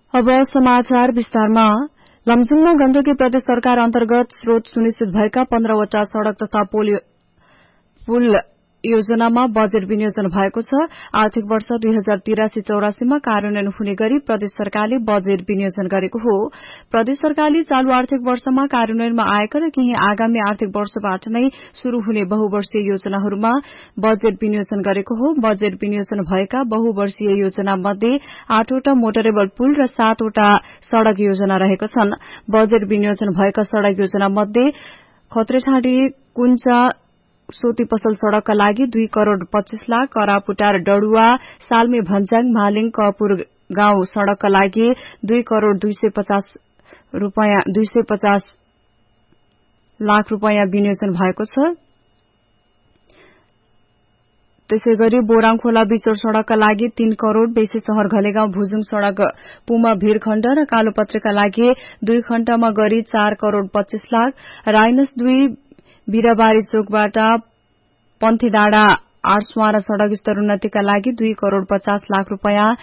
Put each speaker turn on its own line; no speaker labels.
अब समाचार विस्तारमा लमजुङमा गण्डकी प्रदेश सरकार अन्तर्गत स्रोत सुनिश्चित भएका 15 वटा सड़क तथा पुल योजनामा बजेट विनियोजन भएको छ। आर्थिक वर्ष 2083-84 मा कार्यान्वयन हुने गरी प्रदेश सरकारले बजेट विनियोजन गरेको हो। प्रदेश सरकारले चालू आर्थिक वर्षमा कार्यान्वयनमा आएका र केही आगामी आर्थिक वर्षबाट नै शुरू हुने बहुवर्षीय योजनाहरूमा बजेट विनियोजन गरेको हो। बजेट विनियोजन भएका बहुवर्षीय योजना मध्ये 8 वटा मोटरेबल पुल र 7 वटा सड़क योजना रहेका छन्। बजेट विनियोजन भएका सड़क योजना मध्ये खत्रेछाडी कुञ्चा सोती पसल सड़कका लागि 2 करोड़ 25 लाख, करापुटार डडुवा सालमे भन्ज्याङ मालिङ कपुर गाउँ सड़कका लागि 2 करोड़ 250 लाख रूपैयाँ विनियोजन भएको छ। त्यसैगरी बोराङ खोला बिचोर सड़कका लागि 3 करोड़, बेसी शहर घलेगाउँ भुजुङ सड़क पुमा भीरखण्ड र कालोपत्रेका लागि 2 खण्डमा गरी 4 करोड़ 25 लाख, राइनस 2 बिराबारी चोकबाट पन्थी डाँडा आठस्वारा सड़क स्तर उन्नतिका लागि 2 करोड़ 50 लाख रूपैयाँ,